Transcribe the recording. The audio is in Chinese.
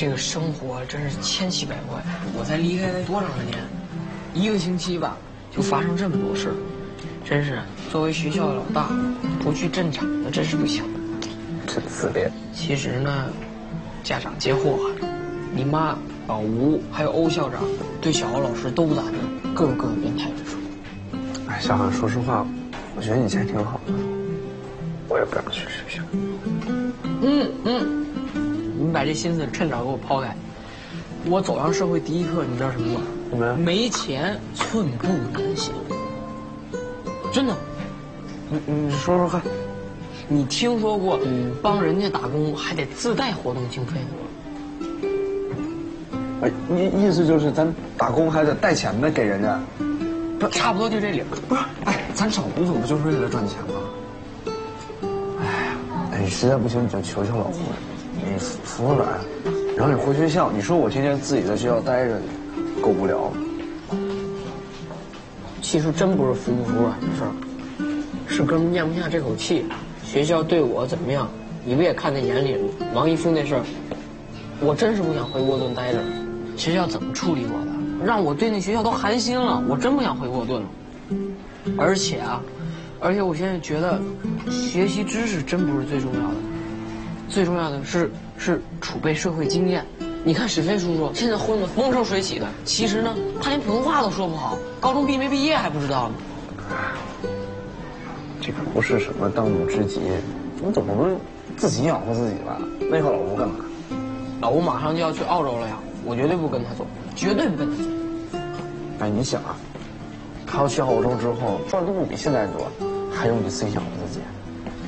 这个生活真是千奇百怪。我才离开多长时间？1个星期吧，就发生这么多事儿，真是作为学校的老大，不去镇场那真是不行。 真自恋。 其实呢，家长接祸害，你妈、老吴还有欧校长对小欧老师都不咋地，各有各的变态之处。 哎，小韩，说实话，我觉得你现在挺好的，我也不想去学校。 你把这心思趁早给我抛开。我走上社会第一课，你知道什么吗？ 什么呀？ 没钱寸步难行。真的。 你说说看。 你听说过帮人家打工还得自带活动经费吗？ 意思就是咱打工还得带钱呗，给人家。 不，差不多就这理儿。 不是，哎，咱找工作不就是为了赚钱吗？哎，实在不行你就求求老胡，你服个软，然后你回学校。你说我天天自己在学校待着，够无聊。 其实真不是服不服软的事儿，是哥们咽不下这口气。学校对我怎么样，你不也看在眼里了？王一夫那事儿，我真是不想回沃顿待着。学校怎么处理我的，让我对那学校都寒心了。我真不想回沃顿了。而且我现在觉得，学习知识真不是最重要的，最重要的是储备社会经验。你看史飞叔叔现在混得风生水起的，其实呢，他连普通话都说不好，高中毕没毕业还不知道呢。 这个不是什么当务之急，你总不能自己养活自己吧？那以后老吴干嘛？ 老吴马上就要去澳洲了呀，我绝对不跟他走，绝对不跟他走。 哎，你想啊，他要去澳洲之后赚的不比现在多，还用你自己养活